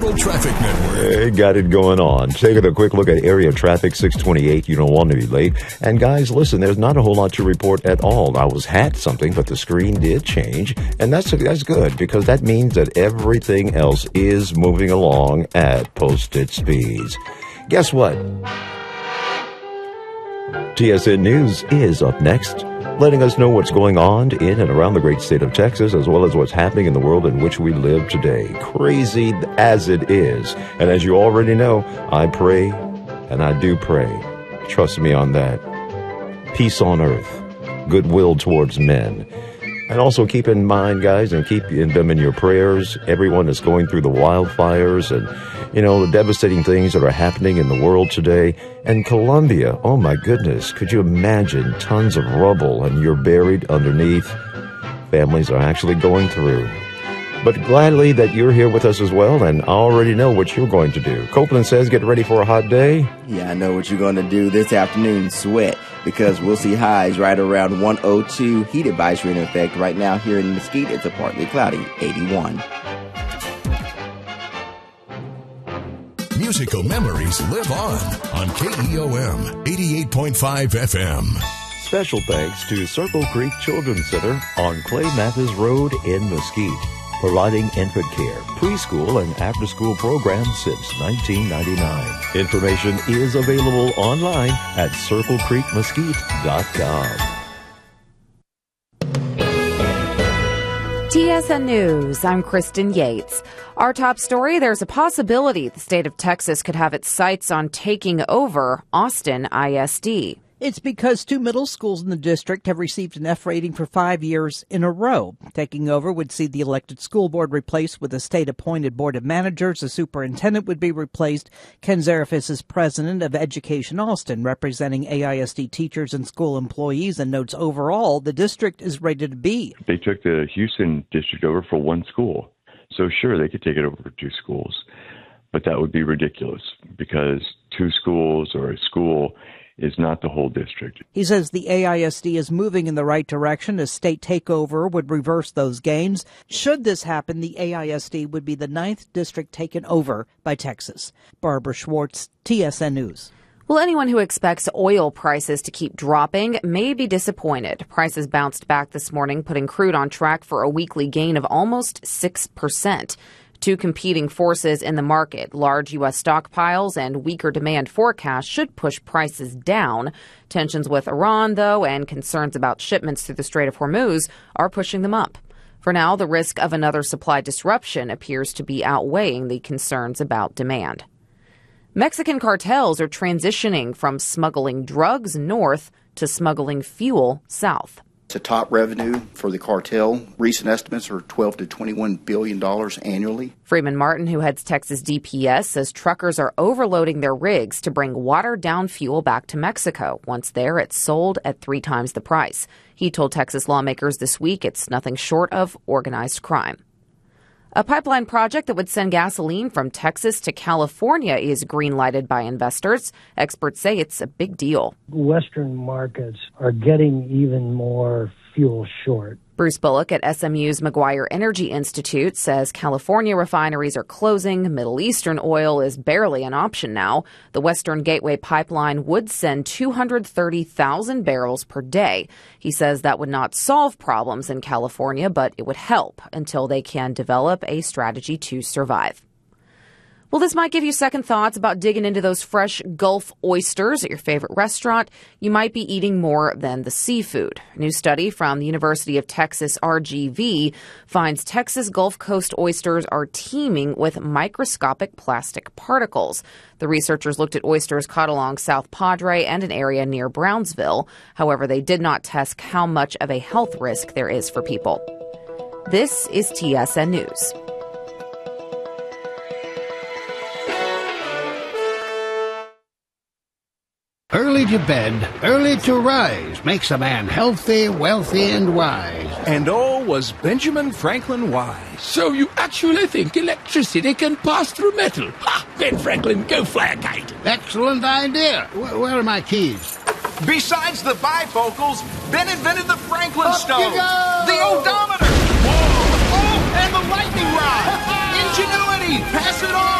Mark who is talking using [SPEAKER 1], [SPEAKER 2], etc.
[SPEAKER 1] Rural Traffic Network.
[SPEAKER 2] Hey, got it going on. Taking a quick look at area traffic, 628. You don't want to be late. And guys, listen, there's not a whole lot to report at all. I had something, but the screen did change. And that's good because that means that everything else is moving along at posted speeds. Guess what? TSN News is up next, letting us know what's going on in and around the great state of Texas, as well as what's happening in the world in which we live today. Crazy as it is. And as you already know, I pray, and I do pray. Trust me on that. Peace on earth, goodwill towards men. And also keep in mind, guys, and keep them in your prayers, everyone that's going through the wildfires and, the devastating things that are happening in the world today. And Colombia, oh my goodness, could you imagine tons of rubble and you're buried underneath? Families are actually going through. But gladly that you're here with us as well, and I already know what you're going to do. Copeland says get ready for a hot day.
[SPEAKER 3] Yeah, I know what you're going to do this afternoon, sweat, because we'll see highs right around 102. Heat advisory in effect right now here in Mesquite. It's a partly cloudy 81.
[SPEAKER 1] Musical memories live on KEOM 88.5 FM.
[SPEAKER 2] Special thanks to Circle Creek Children's Center on Clay Mathis Road in Mesquite, providing infant care, preschool, and after-school programs since 1999. Information is available online at circlecreekmesquite.com.
[SPEAKER 4] TSN News, I'm Kristen Yates. Our top story, there's a possibility the state of Texas could have its sights on taking over Austin ISD.
[SPEAKER 5] It's because 2 middle schools in the district have received an F rating for 5 years in a row. Taking over would see the elected school board replaced with a state-appointed board of managers. The superintendent would be replaced. Ken Zarafis is president of Education Austin, representing AISD teachers and school employees, and notes overall the district is rated a B.
[SPEAKER 6] They took the Houston district over for 1 school. So sure, they could take it over for 2 schools. But that would be ridiculous because 2 schools or a school is not the whole district.
[SPEAKER 5] He says the AISD is moving in the right direction. A state takeover would reverse those gains. Should this happen, the AISD would be the 9th district taken over by Texas. Barbara Schwartz, TSN News.
[SPEAKER 4] Well, anyone who expects oil prices to keep dropping may be disappointed. Prices bounced back this morning, putting crude on track for a weekly gain of almost 6%. 2 competing forces in the market, large U.S. stockpiles and weaker demand forecasts, should push prices down. Tensions with Iran, though, and concerns about shipments through the Strait of Hormuz are pushing them up. For now, the risk of another supply disruption appears to be outweighing the concerns about demand. Mexican cartels are transitioning from smuggling drugs north to smuggling fuel south.
[SPEAKER 7] It's a top revenue for the cartel. Recent estimates are $12 to $21 billion annually.
[SPEAKER 4] Freeman Martin, who heads Texas DPS, says truckers are overloading their rigs to bring watered-down fuel back to Mexico. Once there, it's sold at 3 times the price. He told Texas lawmakers this week it's nothing short of organized crime. A pipeline project that would send gasoline from Texas to California is green-lighted by investors. Experts say it's a big deal.
[SPEAKER 8] Western markets are getting even more fuel short.
[SPEAKER 4] Bruce Bullock at SMU's McGuire Energy Institute says California refineries are closing. Middle Eastern oil is barely an option now. The Western Gateway Pipeline would send 230,000 barrels per day. He says that would not solve problems in California, but it would help until they can develop a strategy to survive. Well, this might give you second thoughts about digging into those fresh Gulf oysters at your favorite restaurant. You might be eating more than the seafood. A new study from the University of Texas RGV finds Texas Gulf Coast oysters are teeming with microscopic plastic particles. The researchers looked at oysters caught along South Padre and an area near Brownsville. However, they did not test how much of a health risk there is for people. This is TSN News.
[SPEAKER 9] Early to bed, early to rise makes a man healthy, wealthy, and wise.
[SPEAKER 10] And all was Benjamin Franklin wise.
[SPEAKER 11] So you actually think electricity can pass through metal? Ha! Ben Franklin, go fly a kite.
[SPEAKER 9] Excellent idea. Where are my keys?
[SPEAKER 10] Besides the bifocals, Ben invented the Franklin
[SPEAKER 9] Up
[SPEAKER 10] stove,
[SPEAKER 9] you go!
[SPEAKER 10] the odometer, whoa, oh, and the lightning rod. Ingenuity, pass it on.